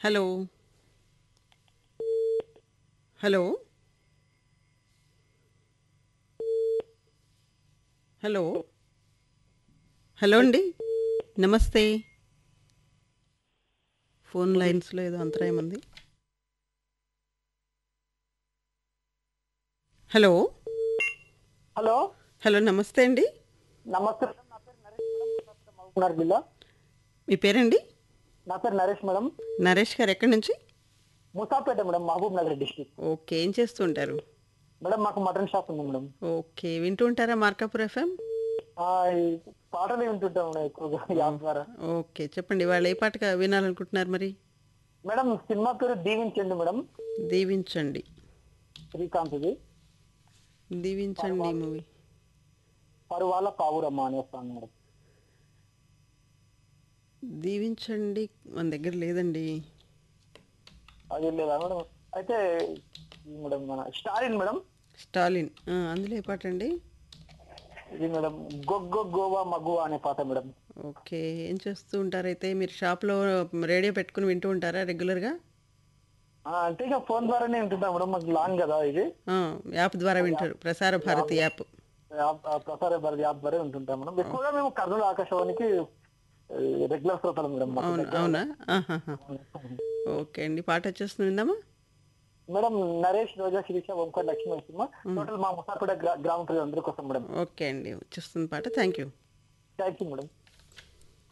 Hello. Hello. Hello. Hello అండి. నమస్తే. Phone లైన్స్‌లో ఏదో అంతరాయం ఉంది. హలో. హలో. హలో. నమస్తే అండి. నమస్తే మేడం. నా పేరు నరేష్ మేడం. ముసాపేట మహబూబ్నగర్ జిల్లా. మీ పేరండి? నా పేరు నరేష్ మేడం. నరేష్ గారు ఎక్కడి నుంచి? Moosapet madam, Mahabubnagar district. Okay. ఏం చేస్తూ ఉంటారు? మేడం మాకు మటన్ షాప్ ఉంది మేడం. ఓకే. వింటూ ఉంటారా మార్కాపూర్ ఎఫ్ఎం? ఆ, ఈ పాటలు వింటుంటాం మేడం ఎక్కువగా ఓ యాప్ ద్వారా. ఓకే. చెప్పండి. వాళ్ళు ఏ పాట వినాలనుకుంటున్నారు మరి? మేడం సినిమా పేరు దీవించండి మేడం. దీవించండి. శ్రీకాంత్ది. దీవించండి పరువాల మూవీ. పరువాల పావురమ్మ అనే సాంగ్ మేడం. దీవించండి మన దగ్గర లేదండి. అది లేదా మేడం? అయితే ఇది మేడం మన స్టాలిన్ మేడం. స్టాలిన్. అందులో ఏ పాట అండి? ఇది మేడం గొగ్గొ గోవా మగువ అనే పాట మేడం. ఓకే. ఏం చేస్తూ ఉంటారైతే మీరు షాప్‌లో రేడియో పెట్టుకొని వింటూ ఉంటారా రెగ్యులర్‌గా? అంటే ఇక ఫోన్ ద్వారానే వింటుంటాం మేడం, మాకు లాంగ్ కదా ఇది. ఆ! యాప్ ద్వారా యాప్ వింటారు. ప్రసార app Bharati app. Prasar Bharati app ద్వారా వింటుంటాం మేడం. ఓహ్! ఎక్కువగా మేము కర్నూలు ఆకాశవాణికి రెగ్యులర్ శ్రోతలు మేడం, మాకు దగ్గర అవునా? మేడం. ఆహాహా! ఓకే అండి. పాటొచ్చేస్తుంది విందామా? మేడం నరేష్, రోజా, శిరీష, ఓంకార్, లక్ష్మీ నరసింహ, హ్మ్. టోటల్ మా ముసాపేట గ్రామ ప్రజలందరి కోసం మేడం. ఓకే అండి. వచ్చేస్తుంది పాట. Thank you. Thank you madam.